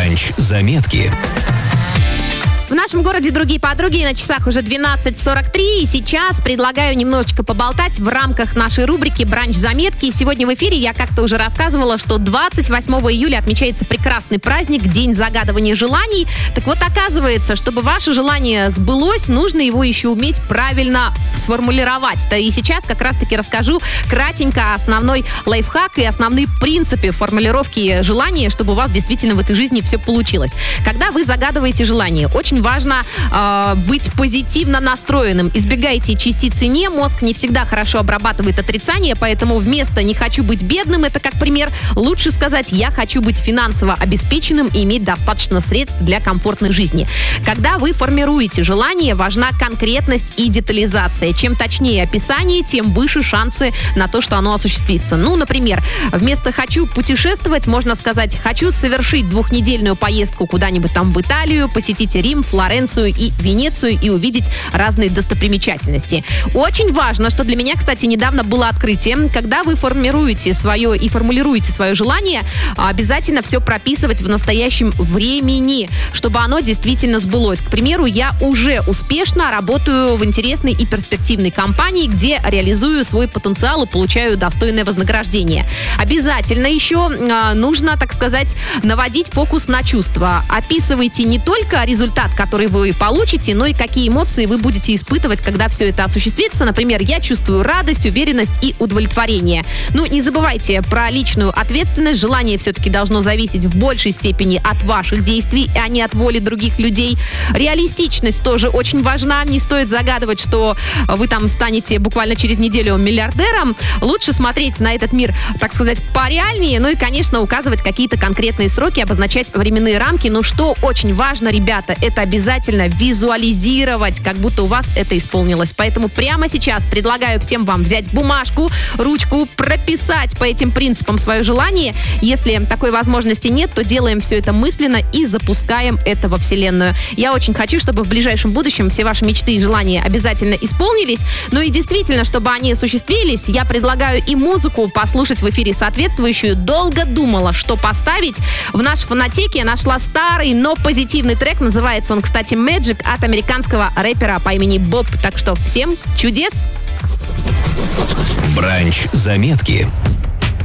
Бранч-заметки. В нашем городе другие подруги, на часах уже 12:43, и сейчас предлагаю немножечко поболтать в рамках нашей рубрики «Бранч-заметки». Сегодня в эфире я как-то уже рассказывала, что 28 июля отмечается прекрасный праздник, День загадывания желаний. Так вот, оказывается, чтобы ваше желание сбылось, нужно его еще уметь правильно сформулировать. Да и сейчас как раз-таки расскажу кратенько основной лайфхак и основные принципы формулировки желания, чтобы у вас действительно в этой жизни все получилось. Когда вы загадываете желание, очень важно быть позитивно настроенным. Избегайте частицы «не». Мозг не всегда хорошо обрабатывает отрицание, поэтому вместо «не хочу быть бедным», это как пример, лучше сказать «я хочу быть финансово обеспеченным и иметь достаточно средств для комфортной жизни». Когда вы формируете желание, важна конкретность и детализация. Чем точнее описание, тем выше шансы на то, что оно осуществится. Ну, например, вместо «хочу путешествовать» можно сказать «хочу совершить 2-недельную поездку куда-нибудь там в Италию, посетить Рим, Флоренцию и Венецию и увидеть разные достопримечательности». Очень важно, что для меня, кстати, недавно было открытие, когда вы формируете свое и формулируете свое желание, обязательно все прописывать в настоящем времени, чтобы оно действительно сбылось. К примеру, я уже успешно работаю в интересной и перспективной компании, где реализую свой потенциал и получаю достойное вознаграждение. Обязательно еще нужно, так сказать, наводить фокус на чувства. Описывайте не только результат, который вы получите, но и какие эмоции вы будете испытывать, когда все это осуществится. Например, я чувствую радость, уверенность и удовлетворение. Ну, не забывайте про личную ответственность. Желание все-таки должно зависеть в большей степени от ваших действий, а не от воли других людей. Реалистичность тоже очень важна. Не стоит загадывать, что вы там станете буквально через неделю миллиардером. Лучше смотреть на этот мир, так сказать, пореальнее. Ну и, конечно, указывать какие-то конкретные сроки, обозначать временные рамки. Но что очень важно, ребята, это обязательно визуализировать, как будто у вас это исполнилось. Поэтому прямо сейчас предлагаю всем вам взять бумажку, ручку, прописать по этим принципам свое желание. Если такой возможности нет, то делаем все это мысленно и запускаем это во Вселенную. Я очень хочу, чтобы в ближайшем будущем все ваши мечты и желания обязательно исполнились. Ну и действительно, чтобы они осуществились, я предлагаю и музыку послушать в эфире соответствующую. Долго думала, что поставить. В нашей фонотеке нашла старый, но позитивный трек. Называется он, кстати, Magic от американского рэпера по имени Боб. Так что всем чудес! Бранч-заметки.